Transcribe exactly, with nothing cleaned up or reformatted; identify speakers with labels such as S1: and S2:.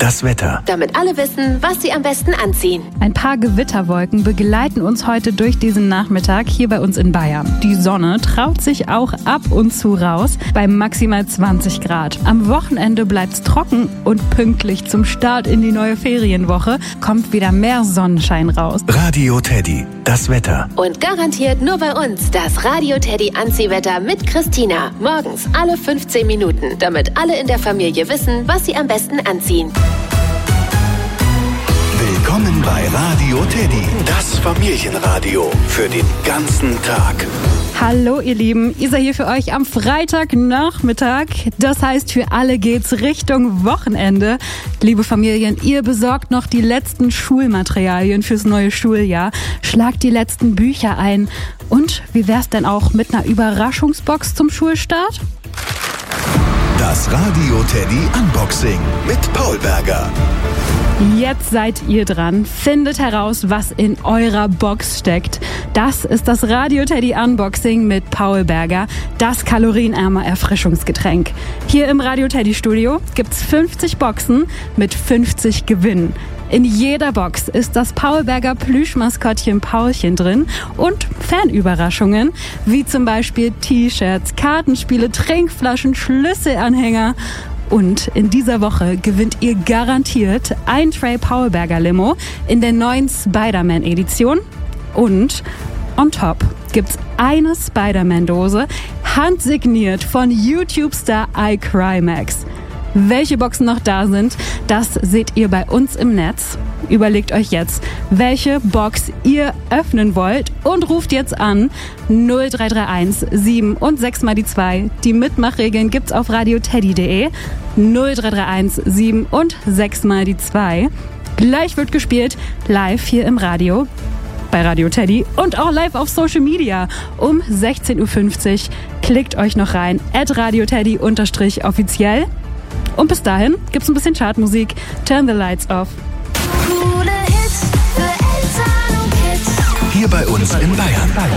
S1: das Wetter.
S2: Damit alle wissen, was sie am besten anziehen.
S3: Ein paar Gewitterwolken begleiten uns heute durch diesen Nachmittag hier bei uns in Bayern. Die Sonne traut sich auch ab und zu raus bei maximal zwanzig Grad. Am Wochenende bleibt's trocken und pünktlich zum Start in die neue Ferienwoche kommt wieder mehr Sonnenschein raus.
S1: Radio Teddy, das Wetter.
S2: Und garantiert nur bei uns das Radio Teddy Anziehwetter mit Christina. Morgens alle fünfzehn Minuten, damit alle in der Familie wissen, was sie am besten anziehen.
S1: Willkommen bei Radio Teddy, das Familienradio für den ganzen Tag.
S3: Hallo ihr Lieben, Isa hier für euch am Freitagnachmittag. Das heißt, für alle geht's Richtung Wochenende. Liebe Familien, ihr besorgt noch die letzten Schulmaterialien fürs neue Schuljahr. Schlagt die letzten Bücher ein. Und wie wär's denn auch mit einer Überraschungsbox zum Schulstart?
S1: Das Radio Teddy Unboxing mit Paul Berger.
S3: Jetzt seid ihr dran. Findet heraus, was in eurer Box steckt. Das ist das Radio Teddy Unboxing mit Paul Berger, das kalorienärmer Erfrischungsgetränk. Hier im Radio Teddy Studio gibt's fünfzig Boxen mit fünfzig Gewinnen. In jeder Box ist das Paul Berger Plüschmaskottchen Paulchen drin und Fanüberraschungen, wie zum Beispiel T-Shirts, Kartenspiele, Trinkflaschen, Schlüsselanhänger. Und in dieser Woche gewinnt ihr garantiert ein Tray Paul Berger Limo in der neuen Spider-Man-Edition. Und on top gibt's eine Spider-Man-Dose, handsigniert von YouTube-Star iCrymax. Welche Boxen noch da sind, das seht ihr bei uns im Netz. Überlegt euch jetzt, welche Box ihr öffnen wollt und ruft jetzt an null drei drei eins sieben und sechs mal die zwei. Die Mitmachregeln gibt's auf radioteddy punkt de. null drei drei eins sieben und sechs mal die zwei. Gleich wird gespielt, live hier im Radio. Bei Radio Teddy und auch live auf Social Media um sechzehn Uhr fünfzig. Klickt euch noch rein, at radioteddy unterstrich offiziell. Und bis dahin gibt's ein bisschen Chartmusik. Turn the lights off.
S1: Hier bei uns in Bayern.